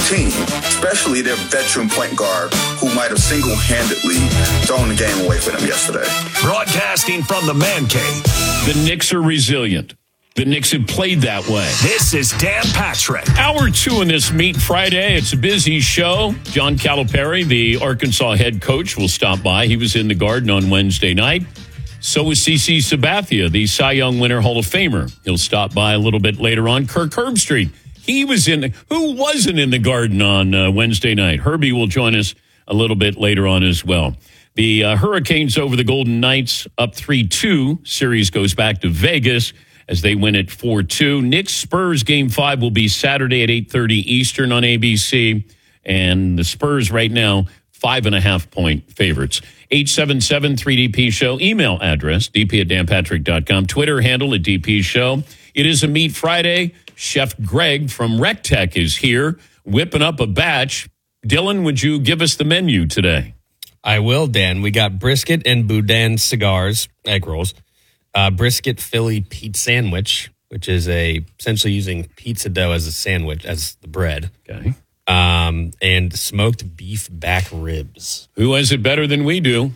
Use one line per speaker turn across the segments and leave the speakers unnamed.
team, especially their veteran point guard who might have single-handedly thrown the game away for them yesterday.
Broadcasting from the Man Cave.
The Knicks are resilient. The Knicks have played that way.
This is Dan Patrick.
Hour 2 in this Meet Friday. It's a busy show. John Calipari, the Arkansas head coach, will stop by. He was in the Garden on Wednesday night. So was CeCe Sabathia, the Cy Young winner Hall of Famer. He'll stop by a little bit later on. Kirk Herbstreit. Who wasn't in the Garden on Wednesday night? Herbie will join us a little bit later on as well. The Hurricanes over the Golden Knights up 3-2. Series goes back to Vegas as they win it 4-2. Knicks Spurs Game 5 will be Saturday at 8:30 Eastern on ABC. And the Spurs right now, 5.5-point favorites. 877-3DP Show. Email address, dp@danpatrick.com. Twitter handle at DP Show. It is a Meat Friday. Chef Greg from RecTech is here, whipping up a batch. Dylan, would you give us the menu today?
I will, Dan. We got brisket and boudin cigars, egg rolls. Brisket Philly pizza sandwich, which is essentially using pizza dough as a sandwich, as the bread.
Okay.
And smoked beef back ribs.
Who has it better than we do?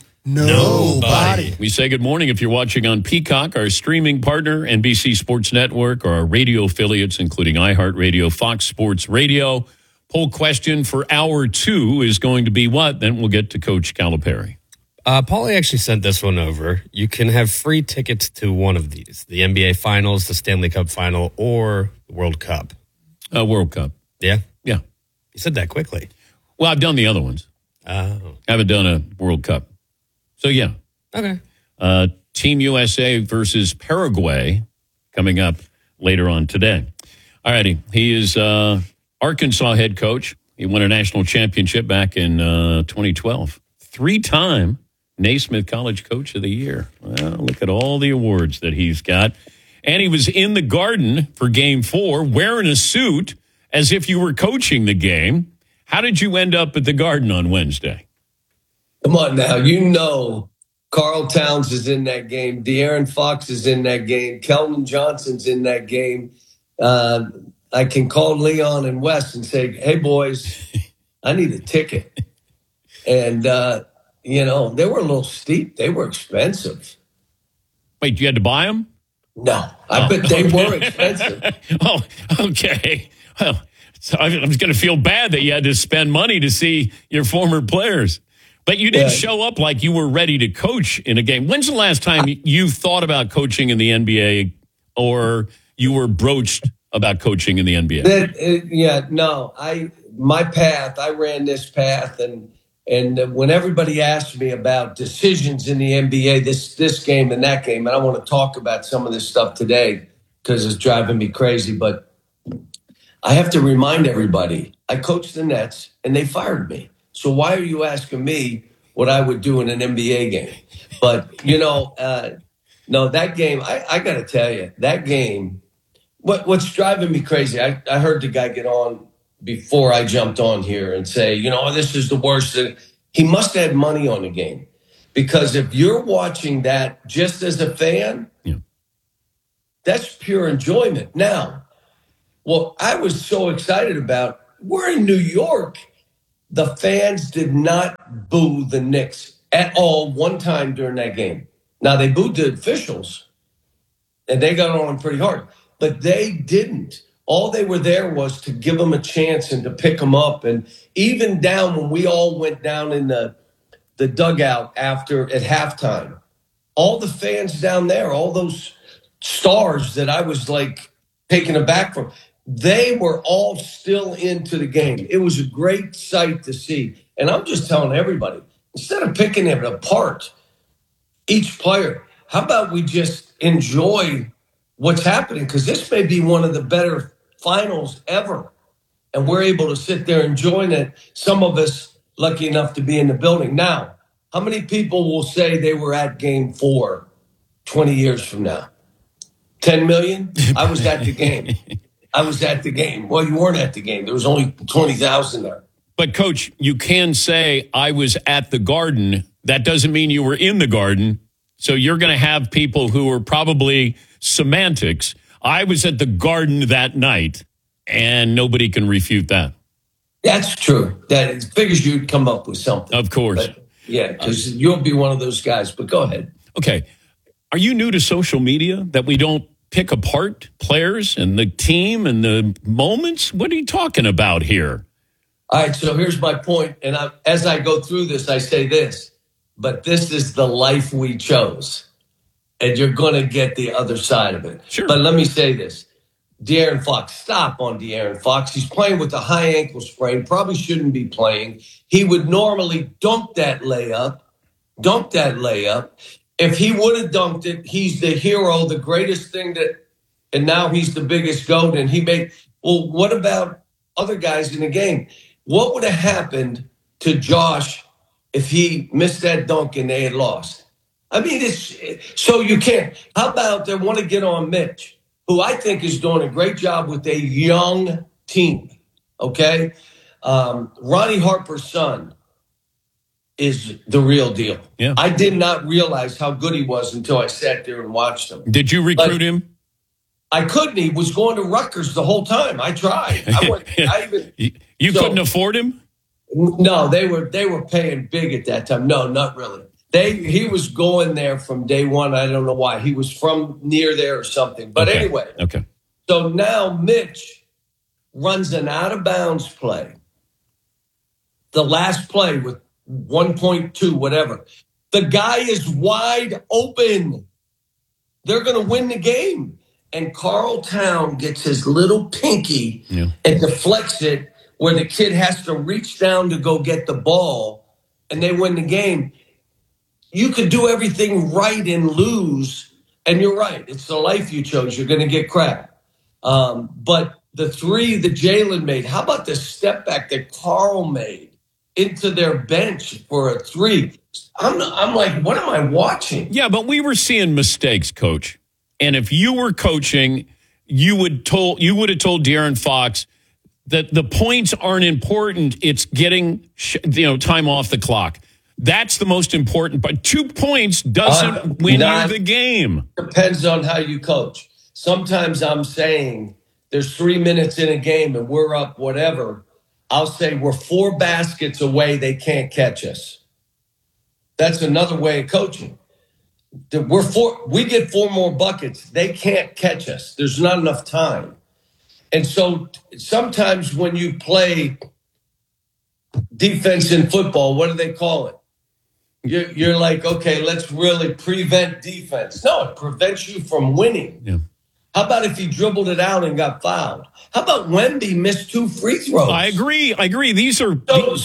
Nobody.
We say good morning if you're watching on Peacock, our streaming partner, NBC Sports Network, or our radio affiliates, including iHeartRadio, Fox Sports Radio. Poll question for hour 2 is going to be what? Then we'll get to Coach Calipari.
Paulie actually sent this one over. You can have free tickets to one of these, the NBA Finals, the Stanley Cup Final, or the World Cup.
World Cup.
Yeah?
Yeah.
You said that quickly.
Well, I've done the other ones.
Oh.
Haven't done a World Cup. So, yeah.
Okay.
Team USA versus Paraguay coming up later on today. All righty. He is Arkansas head coach. He won a national championship back in 2012. 3-time Naismith College Coach of the Year. Well, look at all the awards that he's got. And he was in the Garden for Game 4 wearing a suit as if you were coaching the game. How did you end up at the Garden on Wednesday?
Come on now. You know Karl Towns is in that game. De'Aaron Fox is in that game. Keldon Johnson's in that game. I can call Leon and Wes and say, hey, boys, I need a ticket. And, they were a little steep. They were expensive.
Wait, you had to buy them?
No, I bet they were expensive.
Oh, okay. Well, so I was going to feel bad that you had to spend money to see your former players. But you didn't show up like you were ready to coach in a game. When's the last time you thought about coaching in the NBA or you were broached about coaching in the NBA? I ran this path. And when everybody asked me about decisions in the NBA, this game and that game, and I want to talk about some of this stuff today because it's driving me crazy, but I have to remind everybody, I coached the Nets and they fired me. So why are you asking me what I would do in an NBA game? But, no, that game, I got to tell you, that game, what's driving me crazy, I heard the guy get on before I jumped on here and say, this is the worst. He must have had money on the game. Because if you're watching that just as a fan, that's pure enjoyment. Now, what I was so excited about, we're in New York. The fans did not boo the Knicks at all one time during that game. Now, they booed the officials, and they got on them pretty hard. But they didn't. All they were there was to give them a chance and to pick them up. And even down when we all went down in the dugout at halftime, all the fans down there, all those stars that I was like taken aback from, they were all still into the game. It was a great sight to see. And I'm just telling everybody, instead of picking it apart, each player, how about we just enjoy what's happening? Because this may be one of the better finals ever. And we're able to sit there enjoying it. Some of us lucky enough to be in the building. Now, how many people will say they were at Game 4 20 years from now? 10 million? I was at the game. Well, you weren't at the game. There was only 20,000 there. But, Coach, you can say I was at the Garden. That doesn't mean you were in the Garden. So you're going to have people who are probably semantics. I was at the Garden that night, and nobody can refute that. That's true. That it figures you'd come up with something.
Of course.
But, yeah, because you'll be one of those guys. But go ahead.
Okay. Are you new to social media that we don't pick apart players and the team and the moments? What are you talking about here?
All right, so here's my point. And as I go through this, I say this. But this is the life we chose. And you're going to get the other side of it.
Sure.
But let me say this. De'Aaron Fox, stop on De'Aaron Fox. He's playing with a high ankle sprain, probably shouldn't be playing. He would normally dunk that layup. If he would have dunked it, he's the hero, the greatest thing and now he's the biggest GOAT. And well, what about other guys in the game? What would have happened to Josh if he missed that dunk and they had lost? I mean, so you can't. How about they want to get on Mitch, who I think is doing a great job with a young team, okay? Ronnie Harper's son is the real deal.
Yeah.
I did not realize how good he was until I sat there and watched him.
Did you recruit him?
I couldn't. He was going to Rutgers the whole time. I tried.
You couldn't afford him?
No, they were paying big at that time. No, not really. He was going there from day one. I don't know why. He was from near there or something. But anyway.
Okay.
So now Mitch runs an out-of-bounds play. The last play with 1.2, whatever. The guy is wide open. They're going to win the game. And Carl Town gets his little pinky and deflects it where the kid has to reach down to go get the ball, and they win the game. You could do everything right and lose, and you're right. It's the life you chose. You're going to get crap. But the three that Jalen made, how about the step back that Carl made into their bench for a three? I'm like, what am I watching?
Yeah, but we were seeing mistakes, Coach. And if you were coaching, you would have told De'Aaron Fox that the points aren't important. It's getting time off the clock. That's the most important. But 2 points doesn't win you the game.
Depends on how you coach. Sometimes I'm saying there's 3 minutes in a game and we're up whatever. I'll say we're 4 baskets away. They can't catch us. That's another way of coaching. We get 4 more buckets. They can't catch us. There's not enough time. And so sometimes when you play defense in football, what do they call it? You're like, okay, let's really prevent defense. No, it prevents you from winning.
Yeah.
How about if he dribbled it out and got fouled? How about Wemby missed 2 free throws?
I agree. These are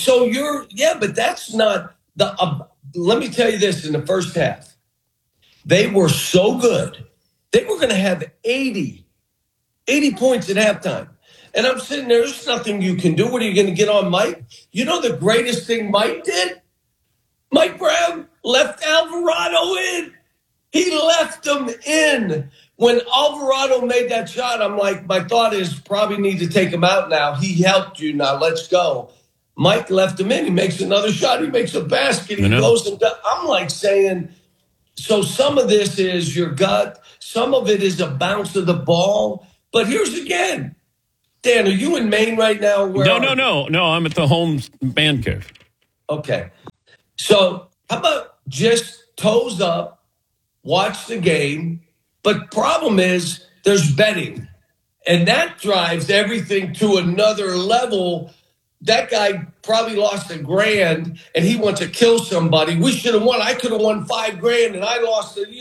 but that's not let me tell you this. In the first half, they were so good. They were going to have 80 points at halftime. And I'm sitting there, there's nothing you can do. What are you going to get on Mike? You know the greatest thing Mike did? Mike Brown left Alvarado in. He left him in. When Alvarado made that shot, I'm like, my thought is probably need to take him out now. He helped you. Now let's go. Mike left him in. He makes another shot. He makes a basket. He goes and does. I'm like saying, so some of this is your gut. Some of it is a bounce of the ball. But here's again. Dan, are you in Maine right now?
No. I'm at the home man cave.
Okay. So how about just toes up, watch the game? But problem is there's betting. And that drives everything to another level. That guy probably lost $1,000 and he wants to kill somebody. We should have won. I could have won $5,000 and I lost it.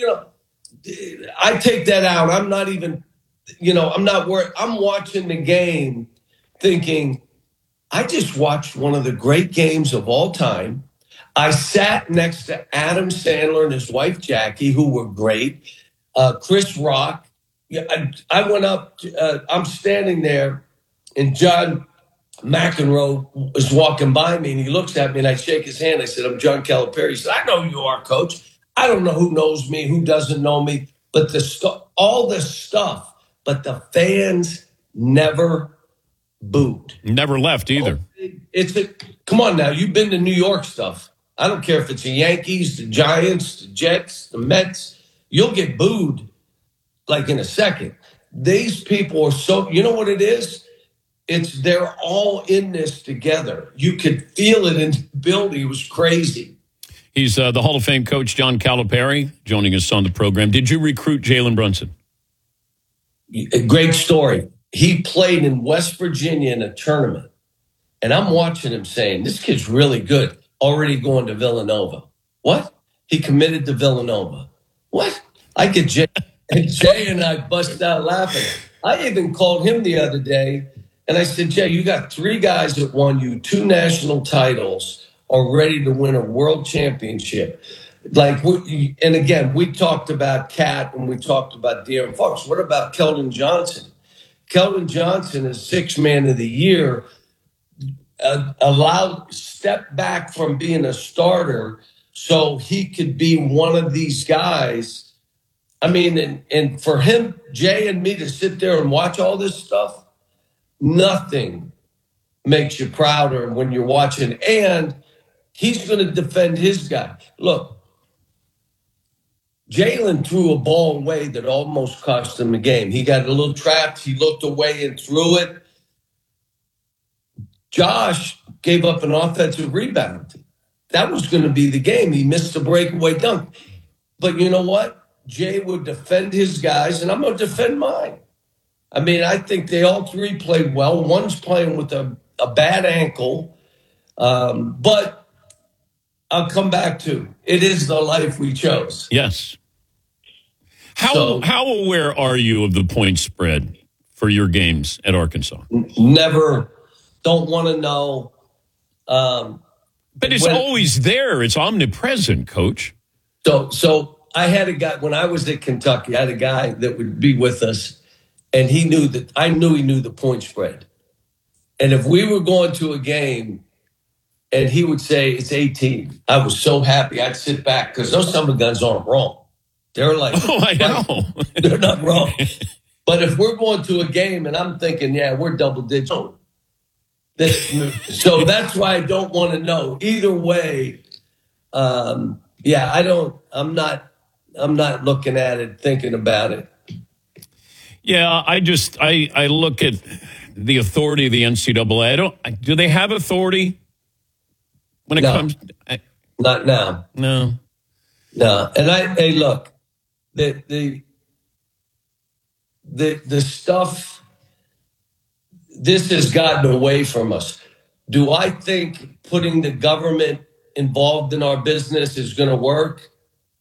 I take that out. I'm not even, I'm not worried. I'm watching the game thinking, I just watched one of the great games of all time. I sat next to Adam Sandler and his wife, Jackie, who were great. Chris Rock. I went up, I'm standing there and John McEnroe was walking by me and he looks at me and I shake his hand. I said, I'm John Calipari. He said, I know who you are, Coach. I don't know who knows me, who doesn't know me, but all the stuff, but the fans never booed.
Never left either.
Come on now, you've been to New York stuff. I don't care if it's the Yankees, the Giants, the Jets, the Mets. You'll get booed like in a second. These people are so, you know what it is? they're all in this together. You could feel it in the building. It was crazy.
He's the Hall of Fame coach, John Calipari, joining us on the program. Did you recruit Jalen Brunson?
A great story. He played in West Virginia in a tournament, and I'm watching him saying, this kid's really good, already going to Villanova. What? He committed to Villanova. What? I get Jay and I bust out laughing. I even called him the other day, and I said, Jay, you got 3 guys that won you 2 national titles, are ready to win a world championship. And again, we talked about Cat and we talked about De'Aaron Fox. What about Keldon Johnson? Keldon Johnson is 6th man of the year, step back from being a starter so he could be one of these guys. I mean, and for him, Jay and me to sit there and watch all this stuff, nothing makes you prouder when you're watching. And he's going to defend his guy. Look, Jalen threw a ball away that almost cost him the game. He got a little trapped. He looked away and threw it. Josh gave up an offensive rebound. That was going to be the game. He missed a breakaway dunk. But you know what? Jay would defend his guys, and I'm going to defend mine. I mean, I think they all 3 played well. One's playing with a bad ankle. But I'll come back to it is the life we chose.
Yes. How aware are you of the point spread for your games at Arkansas?
Never. Don't want to know.
But it's always there. It's omnipresent, Coach.
So I had a guy, when I was at Kentucky, I had a guy that would be with us, and he knew that I knew he knew the point spread. And if we were going to a game and he would say it's 18, I was so happy. I'd sit back because those summer guns aren't wrong. They're like,
oh, I know.
They're not wrong. But if we're going to a game and I'm thinking, yeah, we're double digits. So that's why I don't want to know. Either way, I'm not looking at it, thinking about it.
Yeah, I look at the authority of the NCAA. Do they have authority when it comes?
Not now.
No.
And look, the stuff. This has gotten away from us. Do I think putting the government involved in our business is going to work?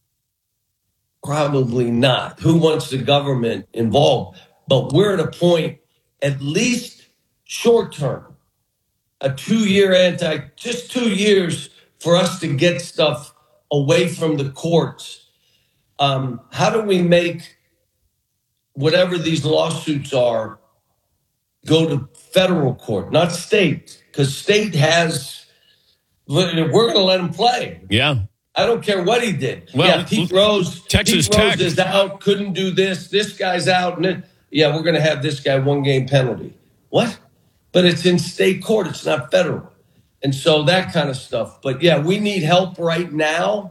Probably not. Who wants the government involved? But we're at a point, at least short term, a 2-year just 2 years for us to get stuff away from the courts. How do we make whatever these lawsuits are go to federal court, not state? Because state we're going to let him play.
Yeah.
I don't care what he did.
Well,
Pete Rose
Tech
is out, couldn't do this. This guy's out. And we're going to have this guy 1-game penalty. What? But it's in state court. It's not federal. And so that kind of stuff. But, we need help right now.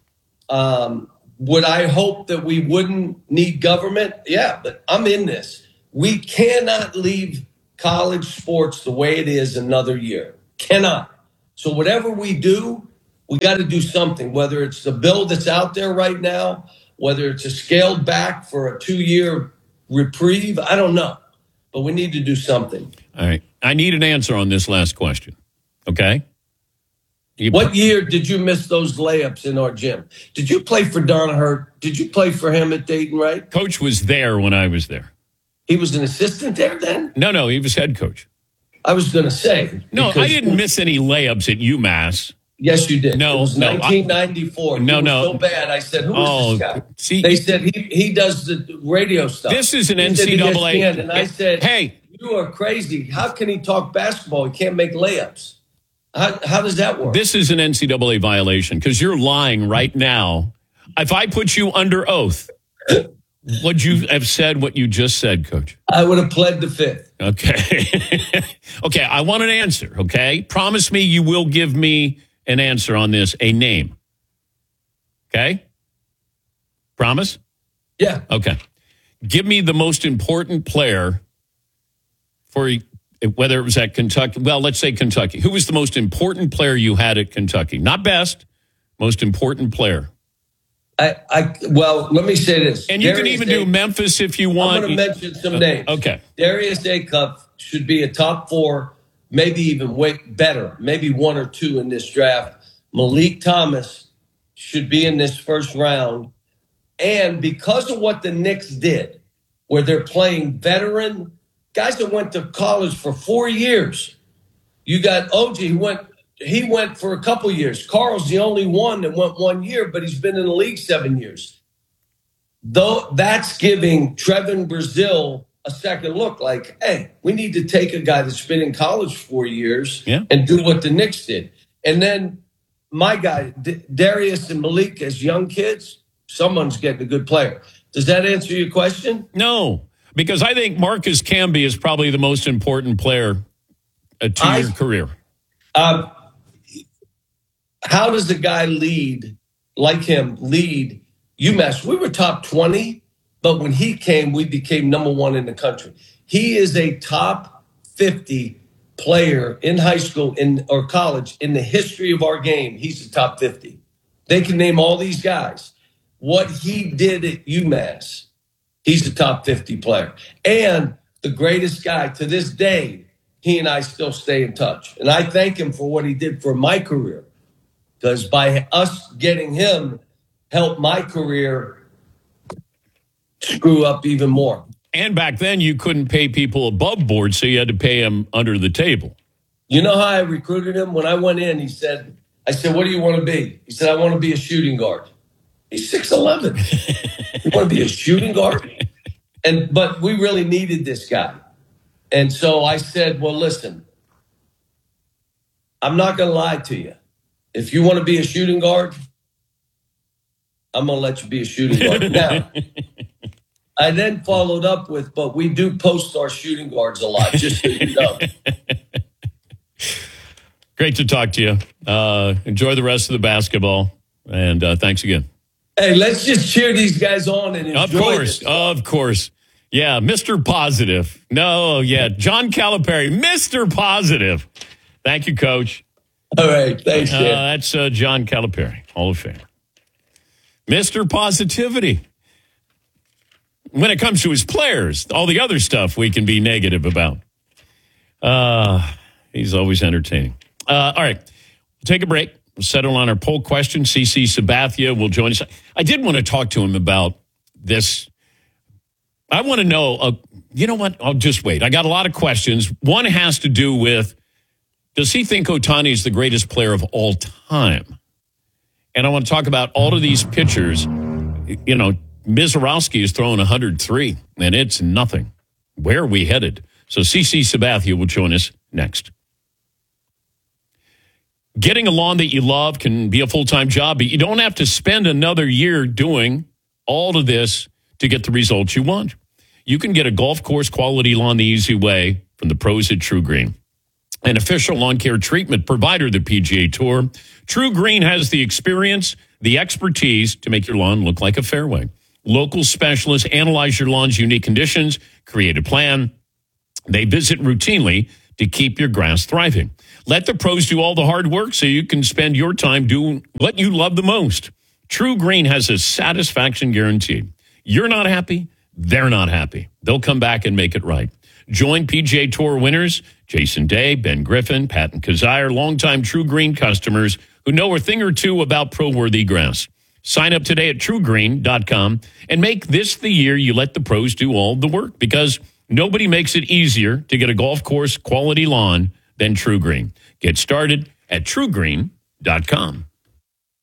Would I hope that we wouldn't need government? Yeah, but I'm in this. We cannot leave college sports the way it is another year. Cannot. So whatever we do, we got to do something, whether it's the bill that's out there right now, whether it's a scaled back for a 2-year reprieve. I don't know, but we need to do something.
All right. I need an answer on this last question. Okay.
What year did you miss those layups in our gym? Did you play for Donaher? Did you play for him at Dayton, right?
Coach was there when I was there.
He was an assistant there then?
No, he was head coach.
I was going to say.
No, I didn't miss any layups at UMass.
Yes, you did.
No,
it was 1994.
No.
So bad. I said, who is this guy?
See,
they said he does the radio stuff.
This is an NCAA.
And I said,
hey,
you are crazy. How can he talk basketball? He can't make layups. How does that work?
This is an NCAA violation because you're lying right now. If I put you under oath, would you have said what you just said, Coach?
I would have pled the fifth.
Okay. Okay, I want an answer, okay? Promise me you will give me an answer on this, a name. Okay? Promise?
Yeah.
Okay. Give me the most important player for whether it was at Kentucky. Well, let's say Kentucky. Who was the most important player you had at Kentucky? Not best, most important player.
Well, let me say this.
And you can even do Memphis if you want.
I'm going to mention some names.
Okay.
Darius Acuff should be a top 4, maybe even way better, maybe 1 or 2 in this draft. Malik Thomas should be in this first round. And because of what the Knicks did, where they're playing veteran guys that went to college for 4 years. You got OG, he went for a couple years. Carl's the only one that went 1 year, but he's been in the league 7 years. Though that's giving Trevin Brazile a second look, like, hey, we need to take a guy that's been in college 4 years and do what the Knicks did. And then my guy, Darius and Malik, as young kids, someone's getting a good player. Does that answer your question?
No, because I think Marcus Camby is probably the most important player to your career.
How does a guy lead UMass? We were top 20, but when he came, we became number 1 in the country. He is a top 50 player in high school or college in the history of our game. He's the top 50. They can name all these guys. What he did at UMass, he's a top 50 player. And the greatest guy to this day, he and I still stay in touch. And I thank him for what he did for my career. Because by us getting him, helped my career screw up even more.
And back then, you couldn't pay people above board, so you had to pay them under the table.
You know how I recruited him? When I went in, I said, what do you want to be? He said, I want to be a shooting guard. He's 6'11". You want to be a shooting guard? But we really needed this guy. And so I said, well, listen, I'm not going to lie to you. If you want to be a shooting guard, I'm going to let you be a shooting guard. Now, I then followed up with, but we do post our shooting guards a lot, just so you know.
Great to talk to you. Enjoy the rest of the basketball. And thanks again.
Hey, let's just cheer these guys on and enjoy
Of course. Yeah, Mr. Positive. No, yeah, John Calipari, Mr. Positive. Thank you, Coach.
All right, thanks, Dan.
That's John Calipari, Hall of Fame. Mr. Positivity. When it comes to his players, all the other stuff we can be negative about. He's always entertaining. All right, we'll take a break. We'll settle on our poll question. CC Sabathia will join us. I did want to talk to him about this. I want to know, you know what? I'll just wait. I got a lot of questions. One has to do with, does he think Ohtani is the greatest player of all time? And I want to talk about all of these pitchers. You know, Mizorowski is throwing 103, and it's nothing. Where are we headed? So CC Sabathia will join us next. Getting a lawn that you love can be a full-time job, but you don't have to spend another year doing all of this to get the results you want. You can get a golf course quality lawn the easy way from the pros at True Green, an official lawn care treatment provider of the PGA Tour. True Green has the experience, the expertise to make your lawn look like a fairway. Local specialists analyze your lawn's unique conditions, create a plan. They visit routinely to keep your grass thriving. Let the pros do all the hard work so you can spend your time doing what you love the most. True Green has a satisfaction guarantee. You're not happy, they're not happy. They'll come back and make it right. Join PGA Tour winners Jason Day, Ben Griffin, Patton Kazire, longtime True Green customers who know a thing or two about pro-worthy grass. Sign up today at truegreen.com and make this the year you let the pros do all the work, because nobody makes it easier to get a golf course quality lawn than True Green. Get started at truegreen.com.